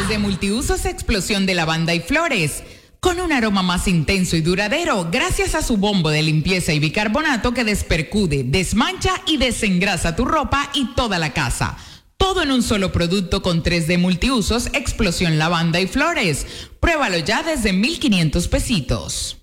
3D Multiusos Explosión de Lavanda y Flores. Con un aroma más intenso y duradero, gracias a su bombo de limpieza y bicarbonato que despercude, desmancha y desengrasa tu ropa y toda la casa. Todo en un solo producto con 3D Multiusos Explosión Lavanda y Flores. Pruébalo ya desde $1,500.